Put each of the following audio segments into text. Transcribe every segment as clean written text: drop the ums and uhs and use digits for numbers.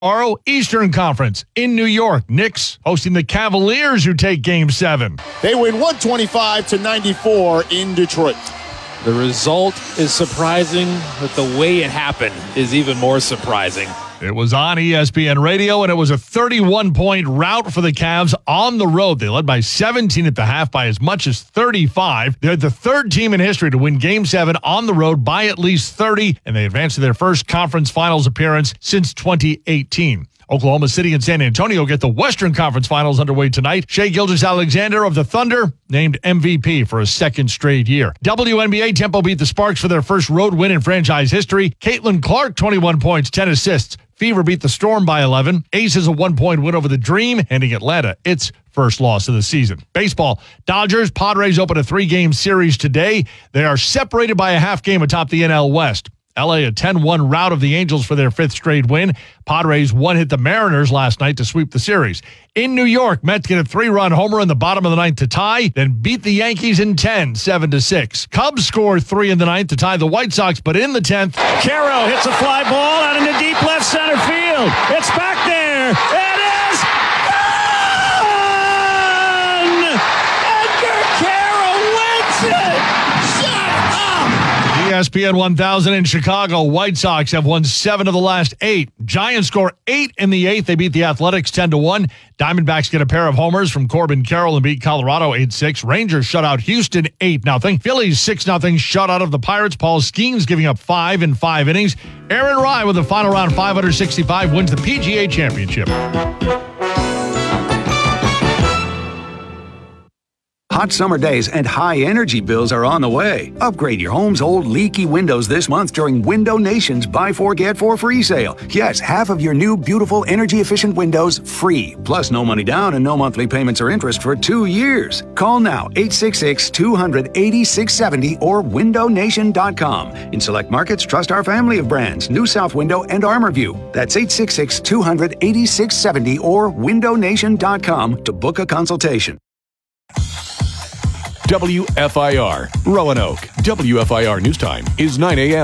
Tomorrow, Eastern Conference in New York. Knicks hosting the Cavaliers, who take Game 7. They win 125-94 in Detroit. The result is surprising, but the way it happened is even more surprising. It was on ESPN Radio, and it was a 31-point rout for the Cavs on the road. They led by 17 at the half, by as much as 35. They're the third team in history to win Game 7 on the road by at least 30, and they advanced to their first conference finals appearance since 2018. Oklahoma City and San Antonio get the Western Conference Finals underway tonight. Shai Gilgeous-Alexander of the Thunder named MVP for a second straight year. WNBA, Tempo beat the Sparks for their first road win in franchise history. Caitlin Clark, 21 points, 10 assists. Fever beat the Storm by 11. Aces a 1-point win over the Dream, handing Atlanta its first loss of the season. Baseball, Dodgers, Padres open a 3-game series today. They are separated by a half game atop the NL West. LA a 10-1 rout of the Angels for their 5th straight win. Padres one-hit the Mariners last night to sweep the series. In New York, Mets get a 3-run homer in the bottom of the 9th to tie, then beat the Yankees in 10, 7-6. Cubs score 3 in the 9th to tie the White Sox, but in the 10th, Caro hits a fly ball out into deep left center field. It's back there. It is gone! Edgar Caro wins it! ESPN 1000 in Chicago. White Sox have won 7 of the last 8. Giants score 8 in the 8th. They beat the Athletics 10-1. Diamondbacks get a pair of homers from Corbin Carroll and beat Colorado 8-6. Rangers shut out Houston 8-0. Phillies 6-0 shutout of the Pirates. Paul Skeens giving up 5 in 5 innings. Aaron Rai with a final round 565 wins the PGA Championship. Hot summer days and high energy bills are on the way. Upgrade your home's old leaky windows this month during Window Nation's Buy 4 Get 4 free sale. Yes, half of your new beautiful energy efficient windows free. Plus no money down and no monthly payments or interest for 2 years. Call now 866-200-8670 or windownation.com. In select markets, trust our family of brands, New South Window and ArmorView. That's 866-200-8670 or windownation.com to book a consultation. WFIR, Roanoke. WFIR News Time is 9 a.m.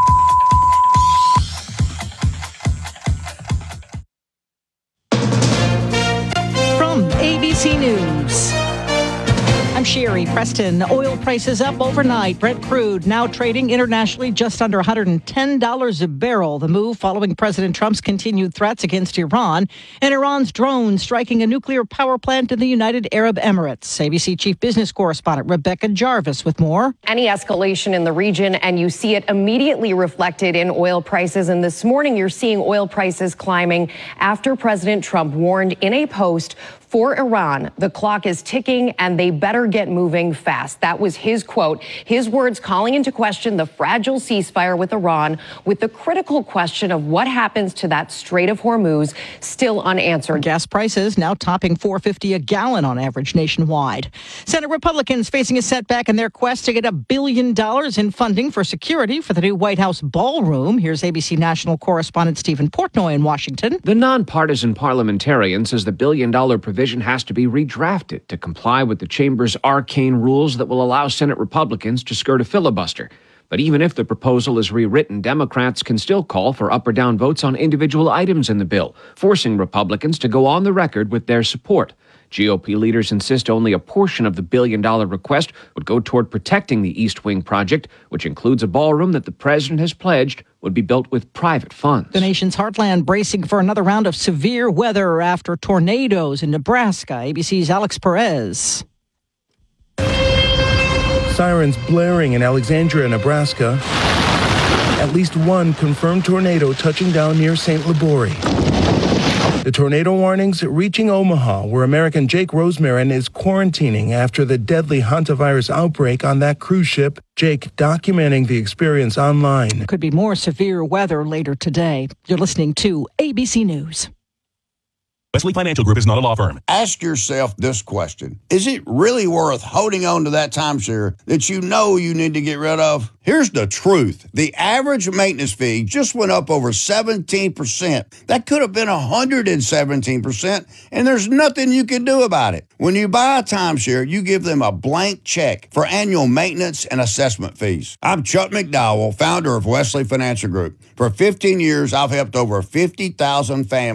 From ABC News, I'm Sherry Preston. Oil prices up overnight. Brent crude now trading internationally just under $110 a barrel. The move following President Trump's continued threats against Iran and Iran's drones striking a nuclear power plant in the United Arab Emirates. ABC Chief Business Correspondent Rebecca Jarvis with more. Any escalation in the region, and you see it immediately reflected in oil prices. And this morning, you're seeing oil prices climbing after President Trump warned in a post for Iran, the clock is ticking and they better get moving fast. That was his quote, his words calling into question the fragile ceasefire with Iran, with the critical question of what happens to that Strait of Hormuz still unanswered. Gas prices now topping $4.50 a gallon on average nationwide. Senate Republicans facing a setback in their quest to get $1 billion in funding for security for the new White House ballroom. Here's ABC national correspondent Stephen Portnoy in Washington. The nonpartisan parliamentarian says the billion-dollar provision has to be redrafted to comply with the chamber's arcane rules that will allow Senate Republicans to skirt a filibuster. But even if the proposal is rewritten, Democrats can still call for up or down votes on individual items in the bill, forcing Republicans to go on the record with their support. GOP leaders insist only a portion of the billion-dollar request would go toward protecting the East Wing project, which includes a ballroom that the president has pledged would be built with private funds. The nation's heartland bracing for another round of severe weather after tornadoes in Nebraska. ABC's Alex Perez. Sirens blaring in Alexandria, Nebraska. At least one confirmed tornado touching down near St. Libory. The tornado warnings reaching Omaha, where American Jake Rosemarin is quarantining after the deadly hantavirus outbreak on that cruise ship. Jake documenting the experience online. Could be more severe weather later today. You're listening to ABC News. Wesley Financial Group is not a law firm. Ask yourself this question. Is it really worth holding on to that timeshare that you know you need to get rid of? Here's the truth. The average maintenance fee just went up over 17%. That could have been 117%, and there's nothing you can do about it. When you buy a timeshare, you give them a blank check for annual maintenance and assessment fees. I'm Chuck McDowell, founder of Wesley Financial Group. For 15 years, I've helped over 50,000 families